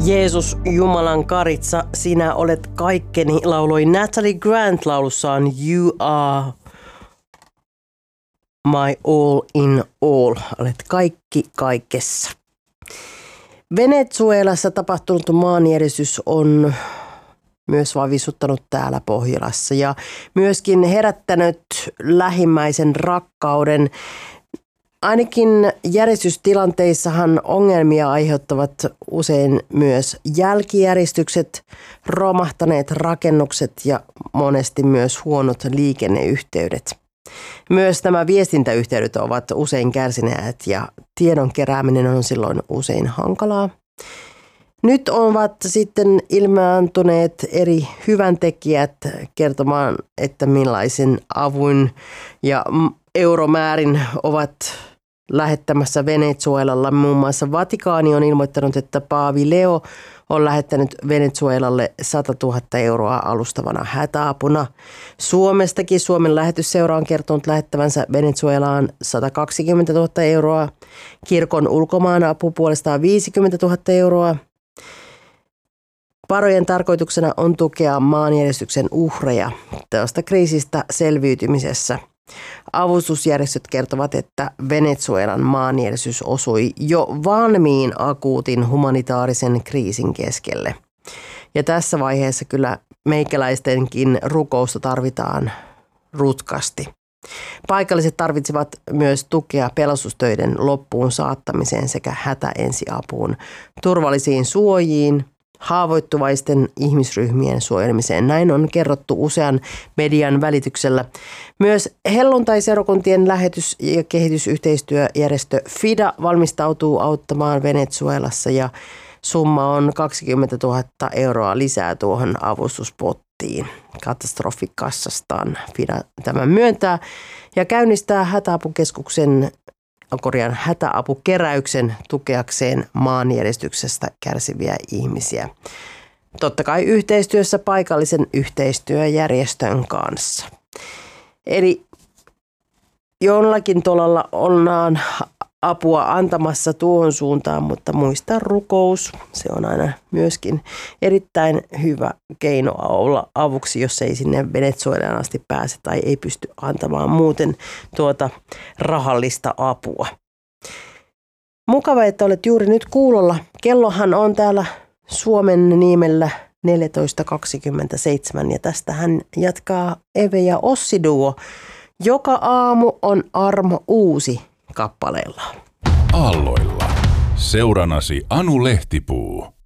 Jeesus, Jumalan karitsa, sinä olet kaikkeni, lauloi Natalie Grant laulussaan You Are My All in All. Olet kaikki kaikessa. Venezuelassa tapahtunut maanjäristys on myös vavisuttanut täällä Pohjolassa ja myöskin herättänyt lähimmäisen rakkauden. Ainakin järjestystilanteissahan ongelmia aiheuttavat usein myös jälkijäristykset, romahtaneet rakennukset ja monesti myös huonot liikenneyhteydet. Myös nämä viestintäyhteydet ovat usein kärsineet ja tiedon kerääminen on silloin usein hankalaa. Nyt ovat sitten ilmaantuneet eri hyväntekijät kertomaan, että millaisen avun ja euromäärin ovat lähettämässä Venezuelalle. Muun muassa Vatikaani on ilmoittanut, että Paavi Leo on lähettänyt Venezuelalle 100 000 euroa alustavana hätäapuna. Suomestakin Suomen lähetysseura on kertonut lähettävänsä Venezuelaan 120 000 euroa. Kirkon ulkomaanapu puolestaan 50 000 euroa. Varojen tarkoituksena on tukea maanjäristyksen uhreja tästä kriisistä selviytymisessä. Avustusjärjestöt kertovat, että Venezuelan maanjäristys osui jo valmiin akuutin humanitaarisen kriisin keskelle. Ja tässä vaiheessa kyllä meikäläistenkin rukousta tarvitaan rutkasti. Paikalliset tarvitsevat myös tukea pelastustöiden loppuun saattamiseen sekä hätäensiapuun, turvallisiin suojiin, haavoittuvaisten ihmisryhmien suojelemiseen. Näin on kerrottu usean median välityksellä. Myös helluntai-seurakuntien lähetys- ja kehitysyhteistyöjärjestö FIDA valmistautuu auttamaan Venezuelassa ja summa on 20 000 euroa lisää tuohon avustuspottiin. Katastrofikassastaan FIDA tämän myöntää ja käynnistää hätäapukeräyksen tukeakseen maanjäristyksestä kärsiviä ihmisiä. Totta kai yhteistyössä paikallisen yhteistyöjärjestön kanssa. Eli jollakin tolalla ollaan apua antamassa tuohon suuntaan, mutta muista rukous. Se on aina myöskin erittäin hyvä keino olla avuksi, jos ei sinne Venezuelaan asti pääse tai ei pysty antamaan muuten rahallista apua. Mukava, että olet juuri nyt kuulolla. Kellohan on täällä Suomen nimellä 14.27 ja tästä hän jatkaa Eve ja Ossi duo. Joka aamu on armo uusi kappaleella. Aalloilla. Seuranasi Anu Lehtipuu.